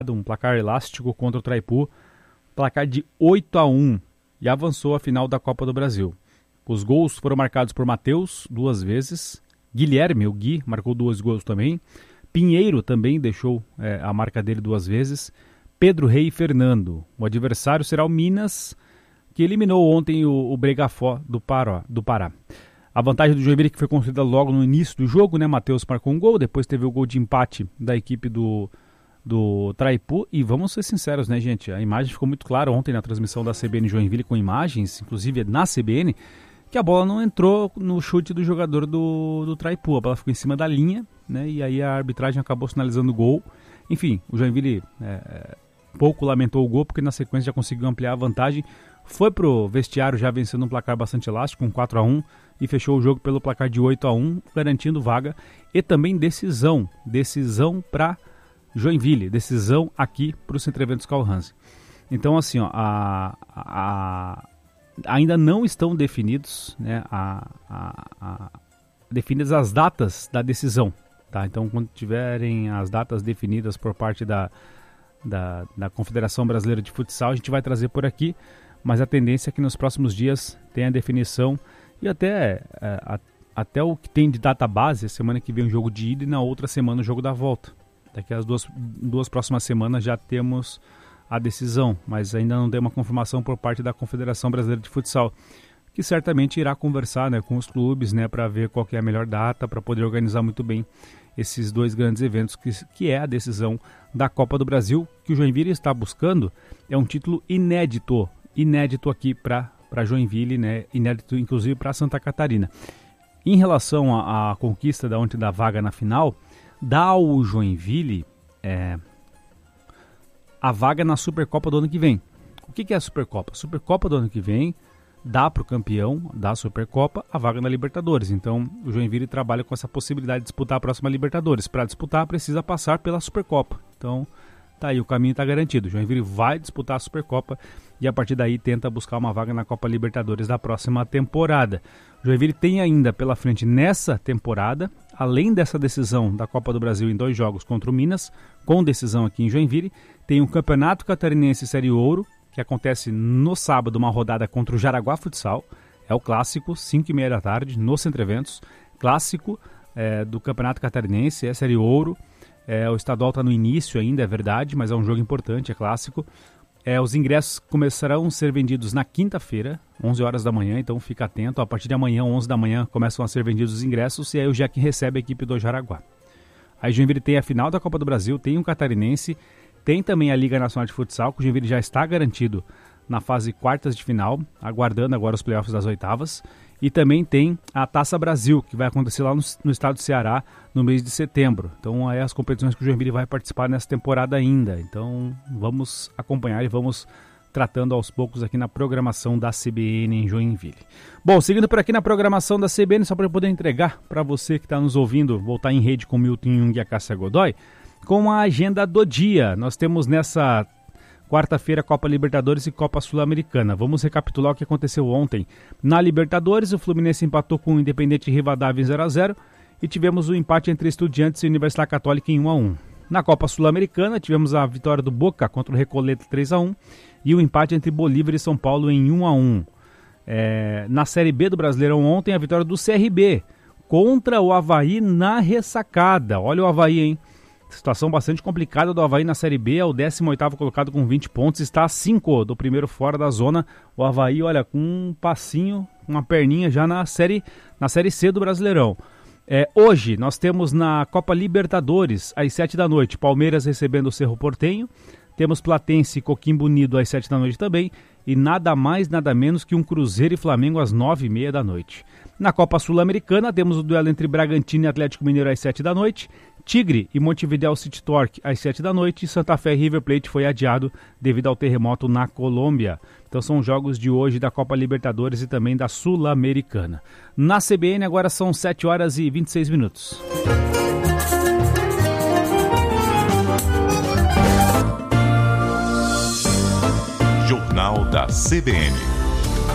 um placar elástico contra o Traipu, placar de 8-1, e avançou à final da Copa do Brasil. Os gols foram marcados por Matheus 2 vezes, Guilherme, o Gui, marcou 2 gols também, Pinheiro também deixou a marca dele 2 vezes, Pedro Rei e Fernando. O adversário será o Minas, que eliminou ontem o Bregafó do Pará. A vantagem do Joinville que foi construída logo no início do jogo, né? Matheus marcou um gol, depois teve o gol de empate da equipe do Traipu, e vamos ser sinceros, né, gente? A imagem ficou muito clara ontem na transmissão da CBN Joinville com imagens, inclusive na CBN, que a bola não entrou no chute do jogador do Traipu, a bola ficou em cima da linha, né? E aí a arbitragem acabou sinalizando o gol. Enfim, o Joinville pouco lamentou o gol, porque na sequência já conseguiu ampliar a vantagem, foi pro vestiário já vencendo um placar bastante elástico, um 4-1, e fechou o jogo pelo placar de 8-1, garantindo vaga e também decisão para Joinville, decisão aqui para o Centro Eventos Carl Hansen. Então, assim, ó, ainda não estão definidos, né, definidas as datas da decisão, tá? Então, quando tiverem as datas definidas por parte da Confederação Brasileira de Futsal, a gente vai trazer por aqui, mas a tendência é que nos próximos dias tenha a definição e até o que tem de data base, semana que vem o jogo de ida e na outra semana o jogo da volta. Daqui às duas próximas semanas já temos a decisão, mas ainda não tem uma confirmação por parte da Confederação Brasileira de Futsal, que certamente irá conversar, né, com os clubes, né, para ver qual que é a melhor data, para poder organizar muito bem esses 2 grandes eventos, que é a decisão da Copa do Brasil, que o Joinville está buscando. É um título inédito aqui para Joinville, né, inédito inclusive para Santa Catarina. Em relação à conquista da vaga na final, dá ao Joinville a vaga na Supercopa do ano que vem. O que é a Supercopa? A Supercopa do ano que vem dá para o campeão da Supercopa a vaga na Libertadores. Então o Joinville trabalha com essa possibilidade de disputar a próxima Libertadores. Para disputar precisa passar pela Supercopa. Então tá aí, o caminho está garantido. O Joinville vai disputar a Supercopa e a partir daí tenta buscar uma vaga na Copa Libertadores da próxima temporada. O Joinville tem ainda pela frente nessa temporada, além dessa decisão da Copa do Brasil em 2 jogos contra o Minas, com decisão aqui em Joinville, tem o Campeonato Catarinense Série Ouro, que acontece no sábado, uma rodada contra o Jaraguá Futsal. É o clássico, 5h30 da tarde, no Centro Eventos. Clássico do Campeonato Catarinense, é Série Ouro. O estadual está no início ainda, é verdade, mas é um jogo importante, é clássico. Os ingressos começarão a ser vendidos na quinta-feira, 11 horas da manhã, então fica atento. A partir de amanhã, 11 da manhã, começam a ser vendidos os ingressos e aí o Jack recebe a equipe do Jaraguá. Aí o Joinville tem a final da Copa do Brasil, tem um catarinense, tem também a Liga Nacional de Futsal, que o Joinville já está garantido na fase quartas de final, aguardando agora os playoffs das oitavas. E também tem a Taça Brasil, que vai acontecer lá no estado do Ceará no mês de setembro. Então, aí as competições que o Joinville vai participar nessa temporada ainda. Então, vamos acompanhar e vamos tratando aos poucos aqui na programação da CBN em Joinville. Bom, seguindo por aqui na programação da CBN, só para eu poder entregar para você que está nos ouvindo, voltar em rede com Milton Jung e a Cássia Godoy, com a agenda do dia. Nós temos nessa quarta-feira Copa Libertadores e Copa Sul-Americana. Vamos recapitular o que aconteceu ontem. Na Libertadores, o Fluminense empatou com o Independente Rivadavia em 0-0 e tivemos o empate entre Estudiantes e Universidade Católica em 1-1. Na Copa Sul-Americana, tivemos a vitória do Boca contra o Recoleta 3-1 e o empate entre Bolívar e São Paulo em 1-1. Na Série B do Brasileirão ontem, a vitória do CRB contra o Avaí na ressacada. Olha o Avaí, hein? Situação bastante complicada do Avaí na Série B, é o 18º colocado com 20 pontos, está a 5 do primeiro fora da zona. O Avaí, olha, com um passinho, uma perninha já na série C do Brasileirão. Hoje nós temos na Copa Libertadores, às 7 da noite, Palmeiras recebendo o Cerro Porteño, temos Platense e Coquimbo Unido às 7 da noite também, e nada mais, nada menos que um Cruzeiro e Flamengo às 9h30 da noite. Na Copa Sul-Americana, temos o duelo entre Bragantino e Atlético Mineiro às 7 da noite, Tigre e Montevideo City Torque às 7 da noite, e Santa Fé e River Plate foi adiado devido ao terremoto na Colômbia. Então são jogos de hoje da Copa Libertadores e também da Sul-Americana. Na CBN agora são 7 horas e 26 minutos. Jornal da CBN.